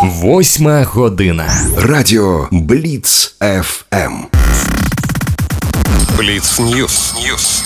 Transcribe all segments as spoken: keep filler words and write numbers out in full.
Восьма година. Радіо Бліц еф ем. Бліц Ньюс. Ньюс.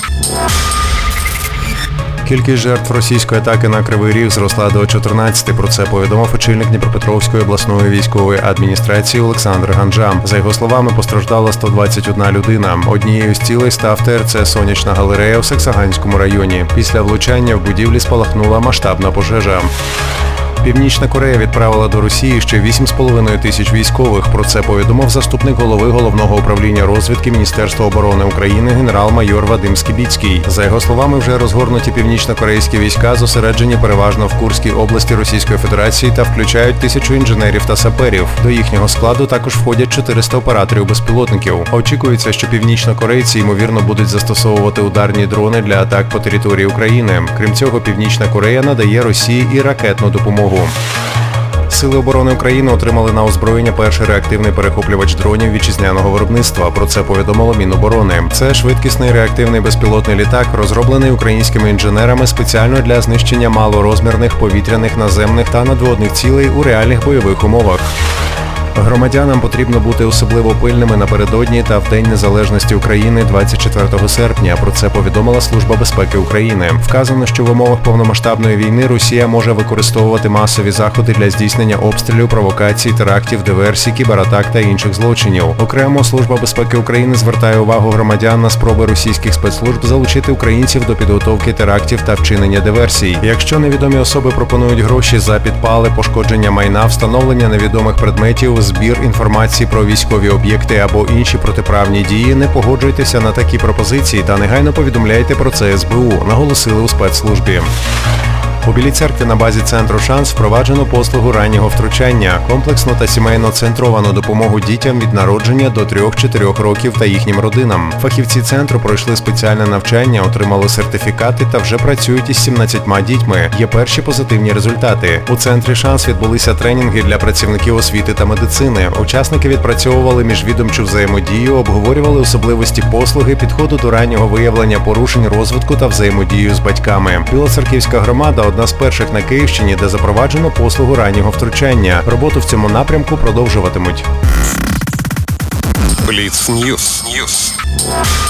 Кількість жертв російської атаки на Кривий Ріг зросла до чотирнадцяти. Про це повідомив очільник Дніпропетровської обласної військової адміністрації Олександр Ганжа. За його словами, постраждала сто двадцять одна людина. Однією з цілей став ТРЦ «Сонячна галерея» у Саксаганському районі. Після влучання в будівлі спалахнула масштабна пожежа. Північна Корея відправила до Росії ще вісім з половиною тисяч військових. Про це повідомив заступник голови Головного управління розвідки Міністерства оборони України генерал-майор Вадим Скібіцький. За його словами, вже розгорнуті північно-корейські війська зосереджені переважно в Курській області Російської Федерації та включають тисячу інженерів та саперів. До їхнього складу також входять чотириста операторів безпілотників. Очікується, що північнокорейці, ймовірно, будуть застосовувати ударні дрони для атак по території України. Крім цього, Північна Корея надає Росії і ракетну допомогу. Сили оборони України отримали на озброєння перший реактивний перехоплювач дронів вітчизняного виробництва. Про це повідомило Міноборони. Це швидкісний реактивний безпілотний літак, розроблений українськими інженерами спеціально для знищення малорозмірних повітряних, наземних та надводних цілей у реальних бойових умовах. Громадянам потрібно бути особливо пильними напередодні та в День Незалежності України двадцять четвертого серпня. Про це повідомила Служба безпеки України. Вказано, що в умовах повномасштабної війни Росія може використовувати масові заходи для здійснення обстрілів, провокацій, терактів, диверсій, кібератак та інших злочинів. Окремо, Служба безпеки України звертає увагу громадян на спроби російських спецслужб залучити українців до підготовки терактів та вчинення диверсій. Якщо невідомі особи пропонують гроші за підпали, пошкодження майна, встановлення невідомих предметів, збір інформації про військові об'єкти або інші протиправні дії, не погоджуйтеся на такі пропозиції та негайно повідомляйте про це ес бе у, наголосили у спецслужбі. У Білій Церкві на базі центру «Шанс» впроваджено послугу раннього втручання, комплексну та сімейно центровану допомогу дітям від народження до трьох-чотирьох років та їхнім родинам. Фахівці центру пройшли спеціальне навчання, отримали сертифікати та вже працюють із сімнадцятьма дітьми. Є перші позитивні результати. У центрі «Шанс» відбулися тренінги для працівників освіти та медицини. Учасники відпрацьовували міжвідомчу взаємодію, обговорювали особливості послуги, підходу до раннього виявлення порушень розвитку та взаємодію з батьками. Білоцерківська громада – одна з перших на Київщині, де запроваджено послугу раннього втручання. Роботу в цьому напрямку продовжуватимуть. Бліц Ньюс. Ньюс.